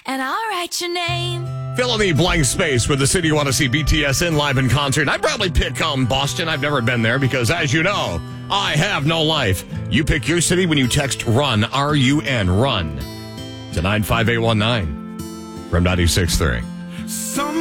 and I'll write your name. Fill in the blank space with the city you want to see BTS in live in concert. I'd probably pick Boston. I've never been there because, as you know, I have no life. You pick your city when you text RUN, R-U-N, RUN, to 95819 from 96.3.